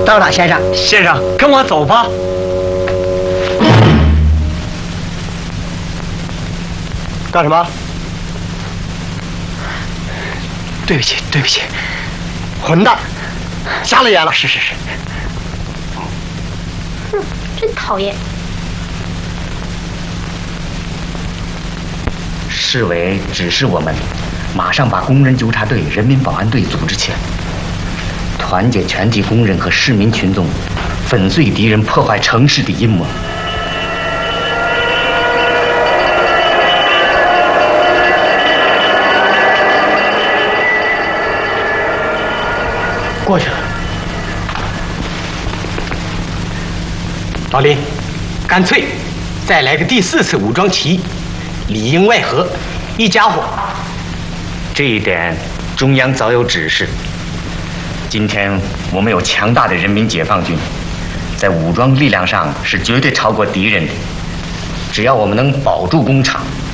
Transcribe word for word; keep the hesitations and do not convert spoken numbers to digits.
到了，先生。 先生，跟我走吧。 干什么？ 对不起，对不起， 混蛋，瞎了眼了！ 是是是。 哼，真讨厌。 市委指示我们，马上把工人纠察队、人民保安队组织起来，团结全体工人和市民群众，粉碎敌人破坏城市的阴谋。 过去了。老林，干脆再来个第四次武装起义，里应外合，一家伙。 这一点中央早有指示。今天我们有强大的人民解放军，在武装力量上是绝对超过敌人的。只要我们能保住工厂，